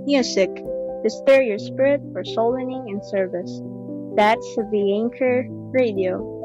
Music to stir your spirit for soul winning and service. That's the Anchor Radio.